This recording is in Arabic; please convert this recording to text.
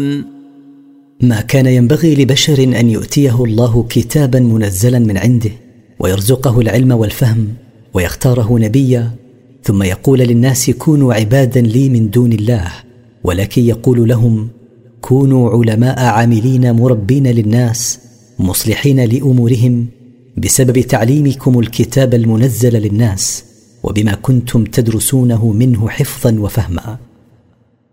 يعلمون. ما كان ينبغي لبشر أن يؤتيه الله كتابا منزلا من عنده ويرزقه العلم والفهم ويختاره نبيا ثم يقول للناس كونوا عبادا لي من دون الله، ولكن يقول لهم كونوا علماء عاملين مربين للناس مصلحين لأمورهم بسبب تعليمكم الكتاب المنزل للناس وبما كنتم تدرسونه منه حفظا وفهما.